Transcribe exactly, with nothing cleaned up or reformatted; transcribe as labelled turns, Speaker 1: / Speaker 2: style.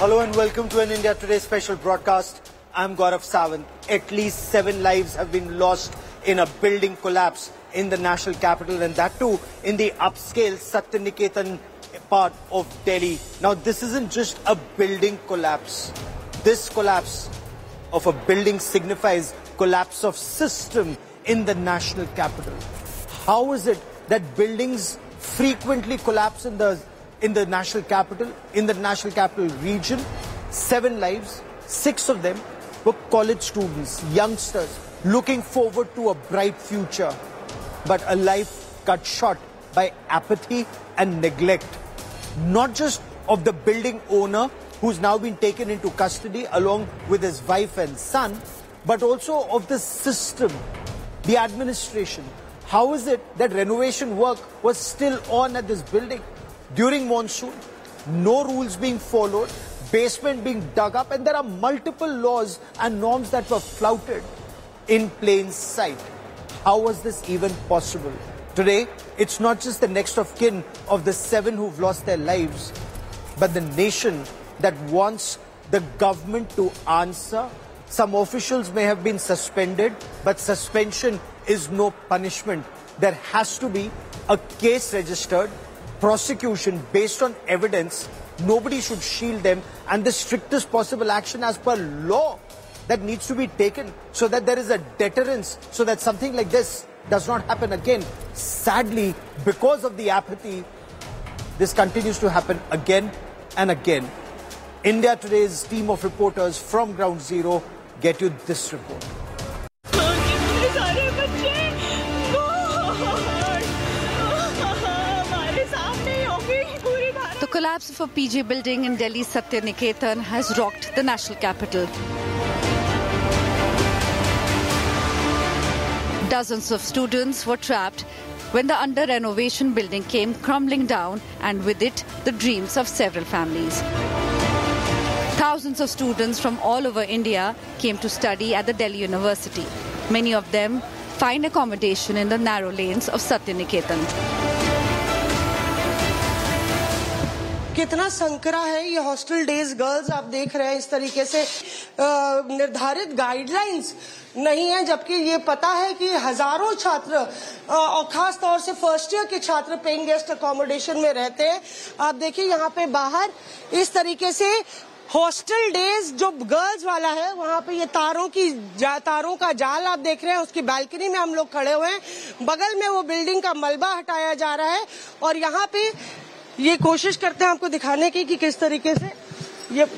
Speaker 1: Hello and welcome to an India Today special broadcast. I'm Gaurav Sawant. At least seven lives have been lost in a building collapse in the national capital, and that too in the upscale Satyaniketan part of Delhi. Now, this isn't just a building collapse. This collapse of a building signifies collapse of system in the national capital. How is it that buildings frequently collapse in the in the national capital, in the national capital region? Seven lives, six of them were college students, youngsters, looking forward to a bright future. But a life cut short by apathy and neglect. Not just of the building owner, who's now been taken into custody along with his wife and son, but also of the system, the administration. How is it that renovation work was still on at this building during monsoon? No rules being followed, basement being dug up, and there are multiple laws and norms that were flouted in plain sight. How was this even possible? Today, it's not just the next of kin of the seven who've lost their lives, but the nation that wants the government to answer. Some officials may have been suspended, but suspension is no punishment. There has to be a case registered, prosecution based on evidence. Nobody should shield them, and the strictest possible action as per law that needs to be taken so that there is a deterrence, so that something like this does not happen again. Sadly, because of the apathy, this continues to happen again and again. India Today's team of reporters from Ground Zero get you this report.
Speaker 2: The collapse of a P G building in Delhi's Satyaniketan has rocked the national capital. Dozens of students were trapped when the under-renovation building came crumbling down, and with it, the dreams of several families. Thousands of students from all over India came to study at the Delhi University. Many of them find accommodation in the narrow lanes of Satyaniketan.
Speaker 3: कितना संकरा है ये hostel days girls, आप देख रहे हैं इस तरीके से निर्धारित गाइडलाइंस नहीं है, जबकि ये पता है कि हजारों छात्र और खास तौर से फर्स्ट ईयर के छात्र पेइंग गेस्ट अकोमोडेशन में रहते हैं. आप देखिए यहाँ पे बाहर इस तरीके से हॉस्टल डेज जो गर्ल्स वाला है, वहाँ पे ये तारों की तारों का जाल आप देख रहे हैं. उसकी बालकनी में हम लोग खड़े हुए हैं. बगल में वो बिल्डिंग का मलबा हटाया जा रहा है और यहाँ पे ये कोशिश करते हैं आपको दिखाने की कि किस तरीके से ये